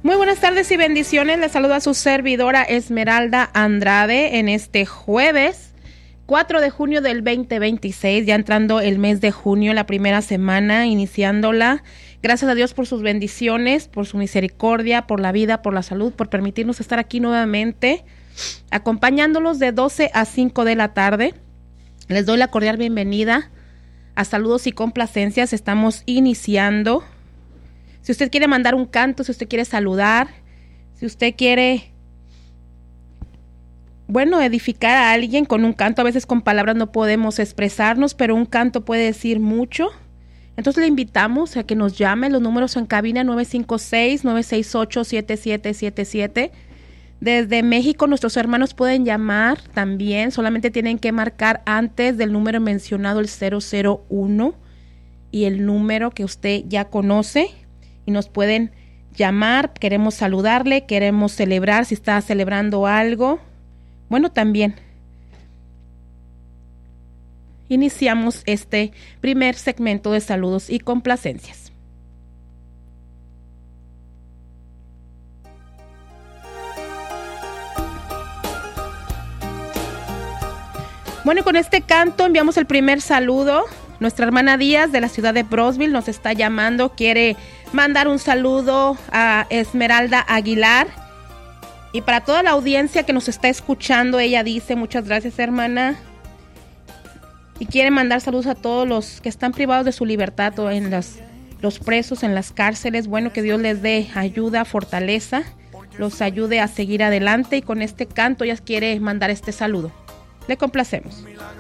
Muy buenas tardes y bendiciones. Les saludo a su servidora Esmeralda Andrade en este jueves 4 de junio del 2026, ya entrando el mes de junio, la primera semana, iniciándola. Gracias a Dios por sus bendiciones, por su misericordia, por la vida, por la salud, por permitirnos estar aquí nuevamente, acompañándolos de 12 a 5 de la tarde. Les doy la cordial bienvenida a Saludos y Complacencias. Estamos iniciando. Si usted quiere mandar un canto, si usted quiere saludar, si usted quiere, edificar a alguien con un canto, a veces con palabras no podemos expresarnos, pero un canto puede decir mucho. Entonces le invitamos a que nos llame. Los números en cabina 956-968-7777. Desde México nuestros hermanos pueden llamar también, solamente tienen que marcar antes del número mencionado el 001 y el número que usted ya conoce. Y nos pueden llamar, queremos saludarle, queremos celebrar, si está celebrando algo. Bueno, también iniciamos este primer segmento de saludos y complacencias. Bueno, y con este canto enviamos el primer saludo. Nuestra hermana Díaz de la ciudad de Brownsville nos está llamando, quiere mandar un saludo a Esmeralda Aguilar. Y para toda la audiencia que nos está escuchando, ella dice, muchas gracias, hermana. Y quiere mandar saludos a todos los que están privados de su libertad o en los presos en las cárceles. Bueno, que Dios les dé ayuda, fortaleza, los ayude a seguir adelante. Y con este canto ella quiere mandar este saludo. Le complacemos.